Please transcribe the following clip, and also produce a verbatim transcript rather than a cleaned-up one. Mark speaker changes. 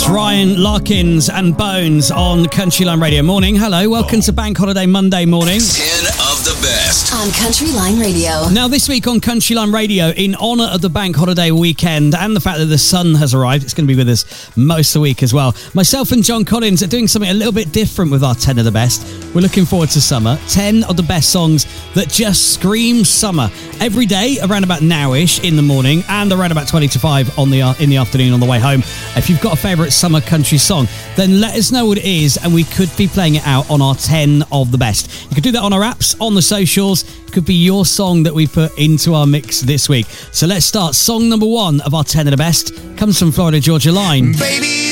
Speaker 1: That's Ryan Larkins and Bones on Country Line Radio. Morning, hello, welcome to Bank Holiday Monday morning.
Speaker 2: ten of the best
Speaker 3: on Country Line Radio.
Speaker 1: Now this week on Country Line Radio, in honour of the Bank Holiday weekend and the fact that the sun has arrived, it's going to be with us most of the week as well. Myself and John Collins are doing something a little bit different with our ten of the best. We're looking forward to summer. ten of the best songs that just scream summer. Every day around about nowish in the morning and around about twenty to five on the uh, in the afternoon on the way home. If you've got a favourite summer country song, then let us know what it is and we could be playing it out on our ten of the best. You could do that on our apps, on the socials. It could be your song that we put into our mix this week. So let's start. Song number one of our ten of the best comes from Florida Georgia Line.
Speaker 2: Baby,